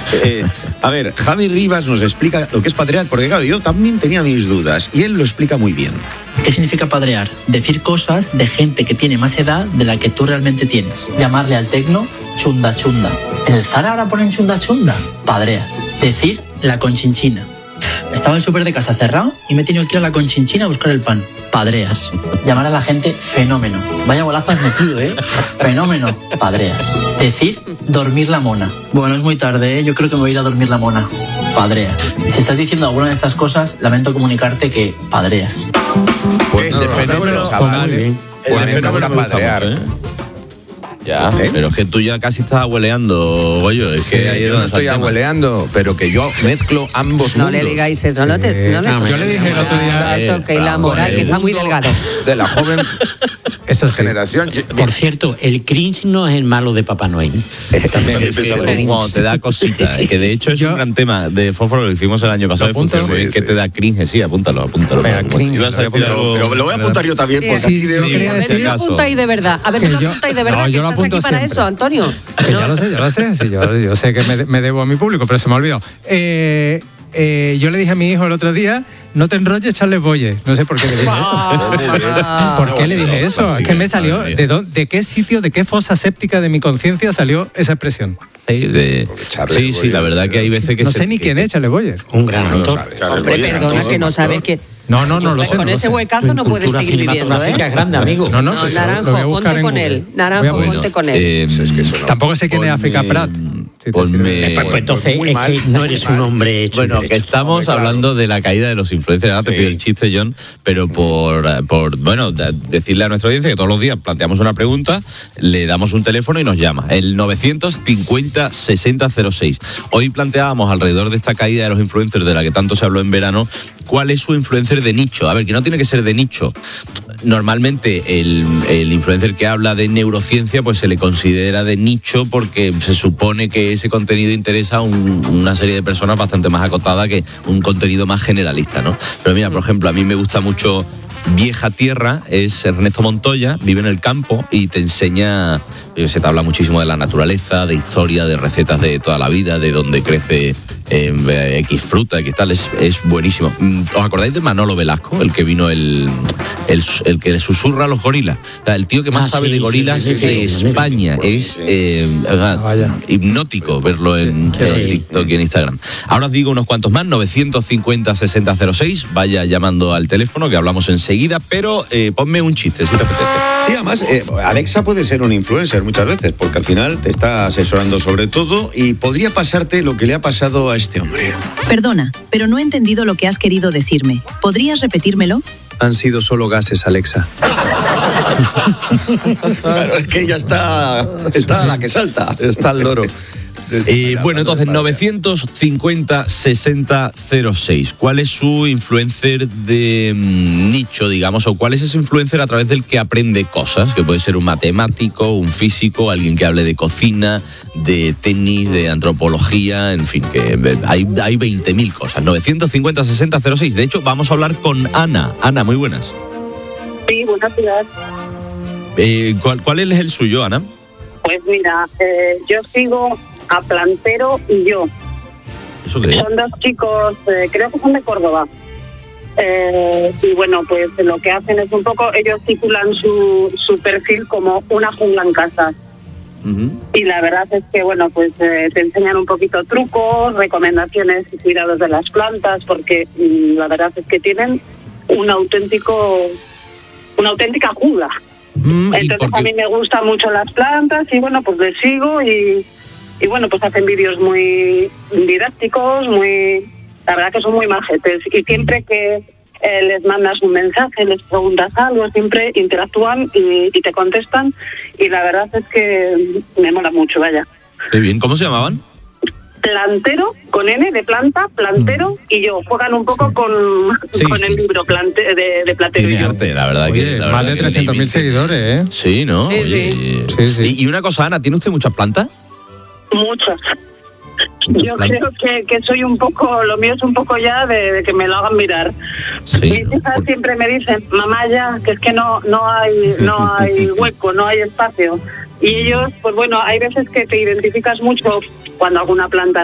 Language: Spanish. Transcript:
A ver, Javi Rivas nos explica lo que es padrear, porque claro, yo también tenía mis dudas y él lo explica muy bien. ¿Qué significa padrear? Decir cosas de gente que tiene más edad de la que tú realmente tienes. Llamarle al tecno chunda chunda. ¿En el Zara ahora ponen chunda chunda? Padreas. Decir la conchinchina. Estaba el súper de casa cerrado y me he tenido que ir a la conchinchina a buscar el pan. Padreas. Llamar a la gente fenómeno. Vaya golazo has metido, ¿eh? Fenómeno. Padreas. Decir dormir la mona. Bueno, es muy tarde, ¿eh? Yo creo que me voy a ir a dormir la mona. Padreas. Si estás diciendo alguna de estas cosas, lamento comunicarte que padreas. Pues de fenómeno, chaval. De fenómeno padrear. Ya, pero es que tú ya casi estás abueleando, Goyo. Es que ahí yo no estoy abueleando, pero que yo mezclo ambos mundos. No le digáis eso, yo le dije el otro día eso, que la moral, que está muy delgado. De la joven eso sí. generación. Por cierto, el cringe no es el malo de Papá Noel. Cuando te da cosita, que de hecho es un gran tema de Fósforo, lo hicimos el año pasado. Que te da cringe, sí, apúntalo. Venga, ibas a decir algo, pero lo voy a apuntar yo también, porque aquí veo que... A ver si lo apuntáis de verdad, que estás aquí para eso, Antonio. Ya lo sé, sí, yo sé que me debo a mi público, pero se me ha olvidado. Yo le dije a mi hijo el otro día, no te enrolles, Charles Boyer. No sé por qué le dije eso. ¿Por qué le dije eso? Es que me salió, ¿de qué sitio, de qué fosa séptica de mi conciencia salió esa expresión? Sí, la verdad que hay veces que... No sé ni quién es Charles Boyer. Un gran autor. Hombre, perdona que no sabes que... No lo sé. Con ese huecazo no puedes seguir viviendo, ¿eh? Es grande, amigo. No, Naranjo, ponte con él. Naranjo, ponte con él. Tampoco sé quién es África Pratt. Pues entonces es que no eres un hombre hecho. Bueno, que estamos hablando de la caída de los influencers. Ahora te pido el chiste, John, pero por decirle a nuestra audiencia que todos los días planteamos una pregunta, le damos un teléfono y nos llama. El 950-6006. Hoy planteábamos alrededor de esta caída de los influencers de la que tanto se habló en verano, ¿cuál es su influencer de nicho? A ver, que no tiene que ser de nicho. Normalmente el influencer que habla de neurociencia pues se le considera de nicho porque se supone que ese contenido interesa a una serie de personas bastante más acotada que un contenido más generalista, ¿no? Pero mira, por ejemplo, a mí me gusta mucho Vieja Tierra, es Ernesto Montoya, vive en el campo y te enseña, se te habla muchísimo de la naturaleza, de historia, de recetas de toda la vida, de dónde crece X fruta, X tal, es buenísimo. ¿Os acordáis de Manolo Velasco, el que vino el que le susurra a los gorilas? O sea, el tío que más sabe de gorilas de España. Es hipnótico verlo en TikTok y en Instagram. Ahora os digo unos cuantos más, 950-6006, vaya llamando al teléfono que hablamos enseguida, pero ponme un chiste si te apetece. Sí, además, Alexa puede ser un influencer muchas veces, porque al final te está asesorando sobre todo y podría pasarte lo que le ha pasado a este hombre. Perdona, pero no he entendido lo que has querido decirme. ¿Podrías repetírmelo? Han sido solo gases, Alexa. Claro, es que ya está la que salta. Está el loro. Bueno, entonces 950-6006. ¿Cuál es su influencer de nicho, digamos? ¿O cuál es ese influencer a través del que aprende cosas? Que puede ser un matemático, un físico, alguien que hable de cocina, de tenis, de antropología, en fin, que hay 20.000 cosas. 950-6006. De hecho, vamos a hablar con Ana. Ana, muy buenas. Sí, buenas días. ¿Cuál es el suyo, Ana? Pues mira, yo sigo a Plantero y yo. ¿Eso qué es? Son dos chicos, creo que son de Córdoba. Y bueno, pues lo que hacen es un poco, ellos titulan su perfil como una jungla en casa. Uh-huh. Y la verdad es que, bueno, pues te enseñan un poquito trucos, recomendaciones y cuidados de las plantas, porque la verdad es que tienen una auténtica jungla. Entonces a mí me gustan mucho las plantas y bueno, pues les sigo y bueno, pues hacen vídeos muy didácticos, la verdad que son muy majetes y siempre que les mandas un mensaje, les preguntas algo, siempre interactúan y te contestan y la verdad es que me mola mucho, vaya. Qué bien, ¿cómo se llamaban? Plantero, con N de planta, Plantero y yo. Juegan un poco con el libro de Plantero. Tiene arte, la verdad. Oye, más de 300.000 seguidores, ¿eh? Sí, ¿no? Sí. Y una cosa, Ana, ¿tiene usted muchas plantas? Muchas. Yo creo que soy un poco, lo mío es un poco ya de que me lo hagan mirar. Sí, mis hijas siempre me dicen, mamá ya, que es que no hay hueco, no hay espacio. Y ellos, pues bueno, hay veces que te identificas mucho cuando alguna planta